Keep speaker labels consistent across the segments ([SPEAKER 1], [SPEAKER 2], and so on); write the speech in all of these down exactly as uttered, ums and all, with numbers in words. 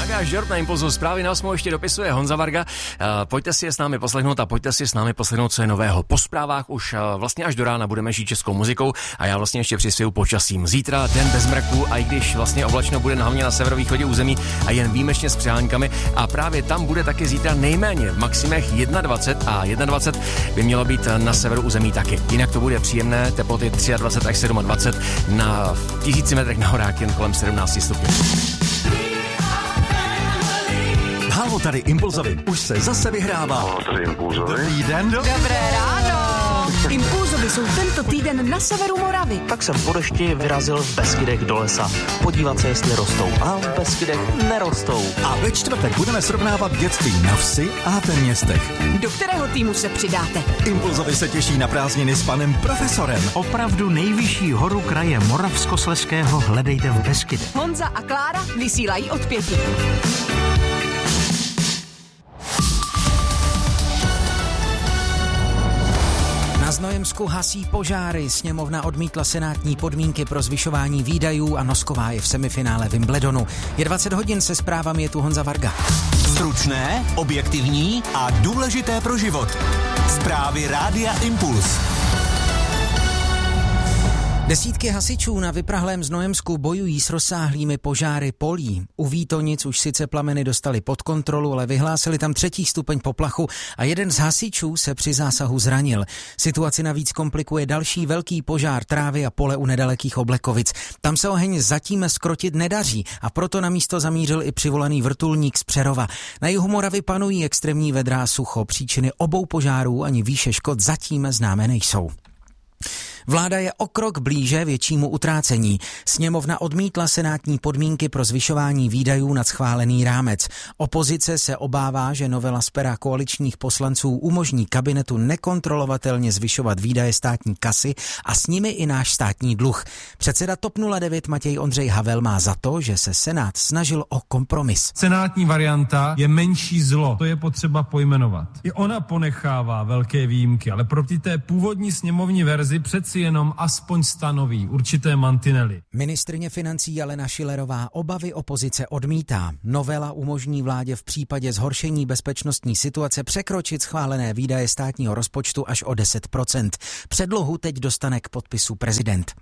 [SPEAKER 1] Gaga Žort na Impulzu, zprávy na osmou ještě dopisuje Honza Varga. Uh, pojďte si je s námi poslechnout a pojďte si s námi poslechnout, co je nového. Po zprávách už uh, vlastně až do rána budeme žít českou muzikou a já vlastně ještě přispěju počasím. Zítra den bez mraku a i když vlastně oblačno bude hlavně na severovýchodě území a jen výjimečně s přehánkami a právě tam bude taky zítra nejméně v maximech dvacet jedna a dvacet jedna by mělo být na severu území taky. Jinak to bude příjemné, teploty dvacet tři až dvacet sedm na tisíci metrech na horách jen kolem sedmnáct stupňů.
[SPEAKER 2] Halo, tady Impulzovi. Už se zase vyhrává.
[SPEAKER 3] Halo, tady Impulzovi.
[SPEAKER 2] Dobrý den.
[SPEAKER 4] Dobré ráno. Impulzovi jsou tento týden na severu Moravy.
[SPEAKER 5] Tak jsem po dešti vyrazil v Beskydech do lesa. Podívat se, jestli rostou. A v Beskydech nerostou.
[SPEAKER 2] A ve čtvrtek budeme srovnávat dětství na vsi a ve městech.
[SPEAKER 4] Do kterého týmu se přidáte?
[SPEAKER 2] Impulzovi se těší na prázdniny s panem profesorem.
[SPEAKER 6] Opravdu nejvyšší horu kraje Moravskoslezského hledejte v Beskydech.
[SPEAKER 4] Honza a Klára vysílají od pěti.
[SPEAKER 7] Na Znojemsku hasí požáry, sněmovna odmítla senátní podmínky pro zvyšování výdajů a Nosková je v semifinále Wimbledonu. Je dvacet hodin, se zprávami, je tu Honza Varga.
[SPEAKER 2] Stručné, objektivní a důležité pro život. Zprávy Rádia Impuls.
[SPEAKER 7] Desítky hasičů na vyprahlém Znojemsku bojují s rozsáhlými požáry polí. U Vítonic už sice plameny dostali pod kontrolu, ale vyhlásili tam třetí stupeň poplachu a jeden z hasičů se při zásahu zranil. Situaci navíc komplikuje další velký požár trávy a pole u nedalekých Oblekovic. Tam se oheň zatím skrotit nedaří a proto na místo zamířil i přivolaný vrtulník z Přerova. Na jihu Moravy panují extrémní vedra a sucho. Příčiny obou požárů ani výše škod zatím známé nejsou. Vláda je o krok blíže většímu utrácení. Sněmovna odmítla senátní podmínky pro zvyšování výdajů nad schválený rámec. Opozice se obává, že novela z pera koaličních poslanců umožní kabinetu nekontrolovatelně zvyšovat výdaje státní kasy a s nimi i náš státní dluh. Předseda TOP nula devět Matěj Ondřej Havel má za to, že se Senát snažil o kompromis.
[SPEAKER 8] Senátní varianta je menší zlo, to je potřeba pojmenovat. I ona ponechává velké výjimky, ale proti té původní sněmovní verzi před si jenom aspoň stanoví určité mantinely.
[SPEAKER 7] Ministryně financí Alena Schillerová obavy opozice odmítá. Novela umožní vládě v případě zhoršení bezpečnostní situace překročit schválené výdaje státního rozpočtu až o deset procent. Předlohu teď dostane k podpisu prezident.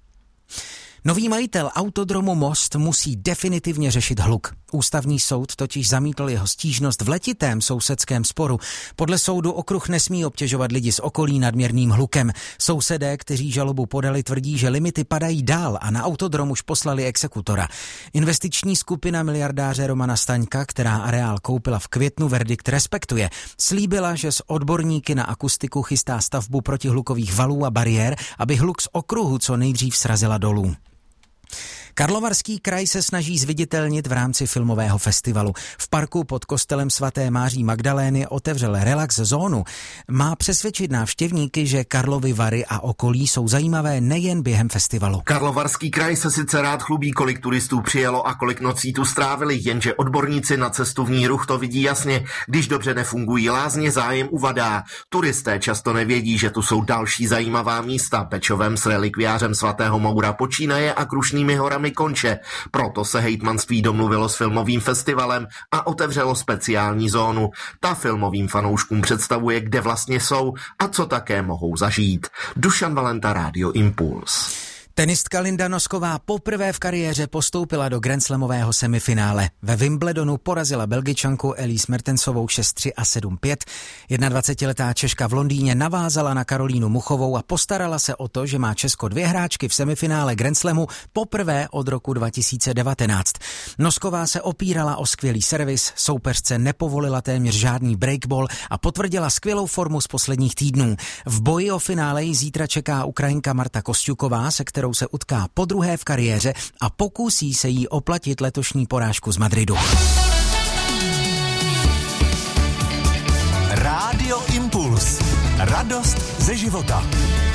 [SPEAKER 7] Nový majitel autodromu Most musí definitivně řešit hluk. Ústavní soud totiž zamítl jeho stížnost v letitém sousedském sporu. Podle soudu okruh nesmí obtěžovat lidi z okolí nadměrným hlukem. Sousedé, kteří žalobu podali, tvrdí, že limity padají dál a na autodrom už poslali exekutora. Investiční skupina miliardáře Romana Staňka, která areál koupila v květnu, verdikt respektuje. Slíbila, že s odborníky na akustiku chystá stavbu protihlukových valů a bariér, aby hluk z okruhu co nejdřív srazila dolů. Karlovarský kraj se snaží zviditelnit v rámci filmového festivalu. V parku pod kostelem svaté Máří Magdalény otevřel relax zónu. Má přesvědčit návštěvníky, že Karlovy Vary a okolí jsou zajímavé nejen během festivalu.
[SPEAKER 9] Karlovarský kraj se sice rád chlubí, kolik turistů přijelo a kolik nocí tu strávili, jenže odborníci na cestovní ruch to vidí jasně. Když dobře nefungují lázně, zájem uvadá. Turisté často nevědí, že tu jsou další zajímavá místa. Pečovem s relikviářem svatého Moura počínaje a Krušnými horami konče. Proto se hejtmanství domluvilo s filmovým festivalem a otevřelo speciální zónu. Ta filmovým fanouškům představuje, kde vlastně jsou a co také mohou zažít. Dušan Valenta, Rádio Impuls.
[SPEAKER 7] Tenistka Linda Nosková poprvé v kariéře postoupila do grandslamového semifinále. Ve Wimbledonu porazila Belgičanku Elise Mertensovou šest tři a sedm pět. jednadvacetiletá Češka v Londýně navázala na Karolínu Muchovou a postarala se o to, že má Česko dvě hráčky v semifinále grandslamu poprvé od roku dva tisíce devatenáct. Nosková se opírala o skvělý servis, soupeřce nepovolila téměř žádný breakball a potvrdila skvělou formu z posledních týdnů. V boji o finále ji zítra čeká Ukrajinka Marta Kosťuková, se kterou se utká podruhé v kariéře a pokusí se jí oplatit letošní porážku z Madridu.
[SPEAKER 2] Rádio Impuls. Radost ze života.